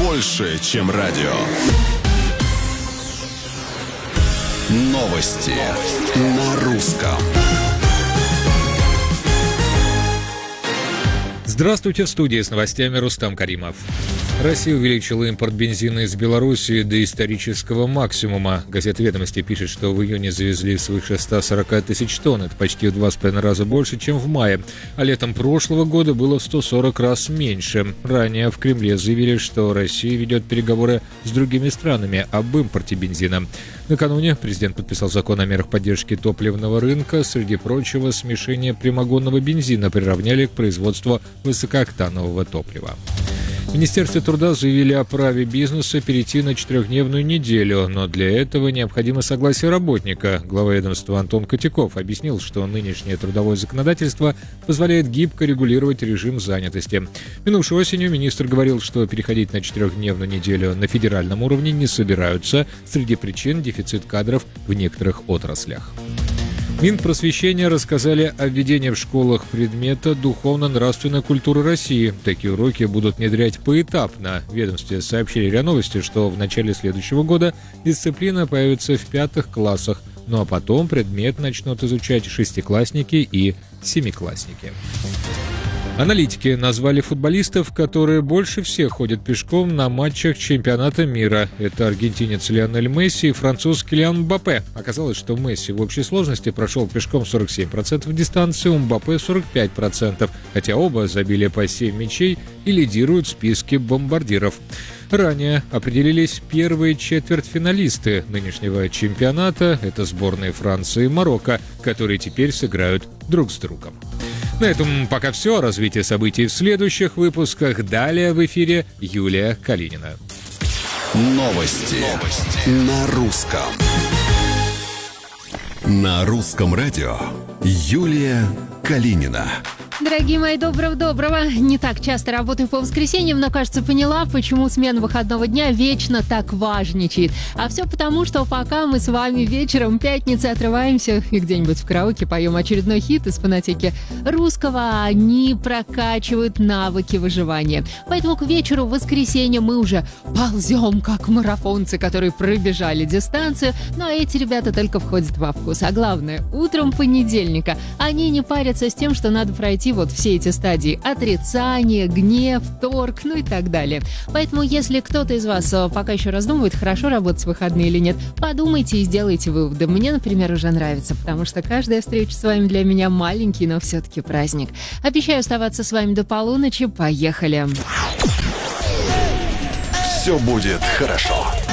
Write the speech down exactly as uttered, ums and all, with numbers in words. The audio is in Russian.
больше, чем радио. Новости на русском. Здравствуйте, в студии с новостями Рустам Каримов. Россия увеличила импорт бензина из Беларуси до исторического максимума. Газета «Ведомости» пишет, что в июне завезли свыше ста сорока тысяч тонн. Это почти в два с половиной раза больше, чем в мае. А летом прошлого года было в сто сорок раз меньше. Ранее в Кремле заявили, что Россия ведет переговоры с другими странами об импорте бензина. Накануне президент подписал закон о мерах поддержки топливного рынка. Среди прочего, смешение прямогонного бензина приравняли к производству высокооктанового топлива. В Министерстве труда заявили о праве бизнеса перейти на четырехдневную неделю, но для этого необходимо согласие работника. Глава ведомства Антон Котяков объяснил, что нынешнее трудовое законодательство позволяет гибко регулировать режим занятости. Минувшей осенью министр говорил, что переходить на четырехдневную неделю на федеральном уровне не собираются. Среди причин – дефицит кадров в некоторых отраслях. Минпросвещения рассказали о введении в школах предмета «Духовно-нравственная культура России». Такие уроки будут внедрять поэтапно. В ведомстве сообщили РИА Новости, что в начале следующего года дисциплина появится в пятых классах, ну а потом предмет начнут изучать шестиклассники и семиклассники. Аналитики назвали футболистов, которые больше всех ходят пешком на матчах чемпионата мира. Это аргентинец Лионель Месси и француз Килиан Мбаппе. Оказалось, что Месси в общей сложности прошел пешком сорок семь процентов дистанции, у Мбаппе сорок пять процентов, хотя оба забили по семь мячей и лидируют в списке бомбардиров. Ранее определились первые четвертьфиналисты нынешнего чемпионата. Это сборные Франции и Марокко, которые теперь сыграют друг с другом. На этом пока все. Развитие событий в следующих выпусках. Далее в эфире Юлия Калинина. Новости, Новости. на русском. На русском радио Юлия Калинина. Дорогие мои, доброго-доброго. Не так часто работаю по воскресеньям, но, кажется, поняла, почему смена выходного дня вечно так важничает. А все потому, что пока мы с вами вечером пятницы отрываемся и где-нибудь в караоке поем очередной хит из фонотеки русского, они прокачивают навыки выживания. Поэтому к вечеру воскресенья мы уже ползем, как марафонцы, которые пробежали дистанцию. Ну а эти ребята только входят во вкус. А главное, утром понедельника они не парятся с тем, что надо пройти вот все эти стадии: отрицание, гнев, торг, ну и так далее. Поэтому, если кто-то из вас пока еще раздумывает, хорошо работать в выходные или нет, подумайте и сделайте выводы. Мне, например, уже нравится, потому что каждая встреча с вами для меня маленький, но все-таки праздник. Обещаю оставаться с вами до полуночи. Поехали! Все будет хорошо.